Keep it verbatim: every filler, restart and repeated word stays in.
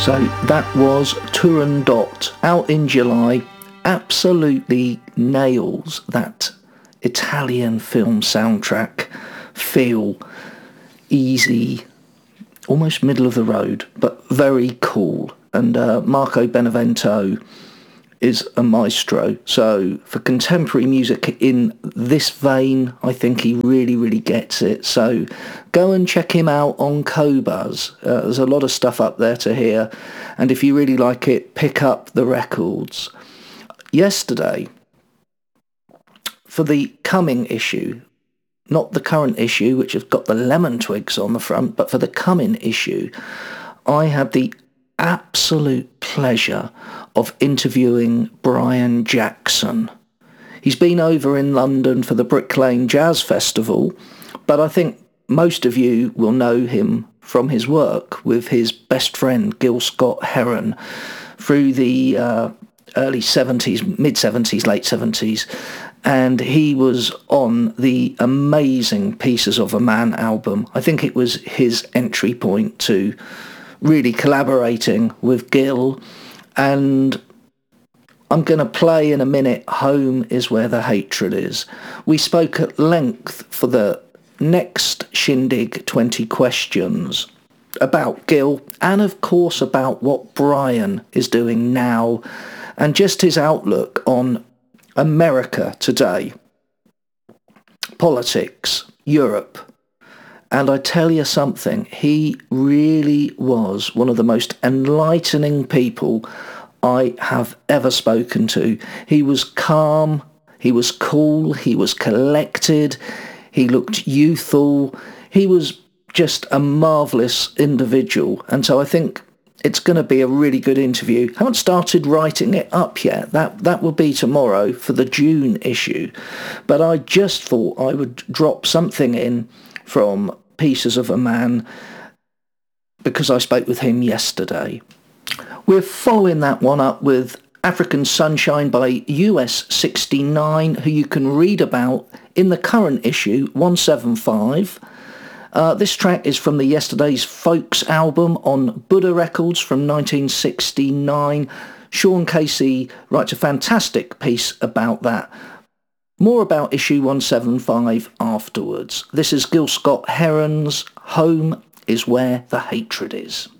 So that was Turandot, out in July. Absolutely nails that Italian film soundtrack feel. Easy, almost middle of the road, but very cool. And uh, Marco Benevento is a maestro. So for contemporary music in this vein, I think he really, really gets it. So go and check him out on Qobuz. Uh, there's a lot of stuff up there to hear. And if you really like it, pick up the records. Yesterday, for the coming issue, not the current issue, which has got the lemon twigs on the front, but for the coming issue, I had the absolute pleasure of interviewing Brian Jackson. He's been over in London for the Brick Lane Jazz Festival, but I think most of you will know him from his work with his best friend Gil Scott-Heron through the uh, early seventies, mid-seventies, late seventies, and he was on the amazing Pieces of a Man album. I think it was his entry point to really collaborating with Gil, and I'm going to play in a minute Home is Where the Hatred Is. We spoke at length for the next Shindig twenty questions about Gil, and of course about what Brian is doing now, and just his outlook on America today, politics, Europe. And I tell you something, he really was one of the most enlightening people I have ever spoken to. He was calm, he was cool, he was collected, he looked youthful, he was just a marvellous individual. And so I think it's going to be a really good interview. I haven't started writing it up yet. That that will be tomorrow for the June issue. But I just thought I would drop something in from Pieces of a Man because I spoke with him yesterday. We're following that one up with African Sunshine by U S sixty-nine, who you can read about in the current issue, one seventy-five. Uh, this track is from the Yesterday's Folks album on Buddha Records from nineteen sixty-nine. Sean Casey writes a fantastic piece about that. More about issue one seventy-five afterwards. This is Gil Scott-Heron's Home is Where the Hatred Is.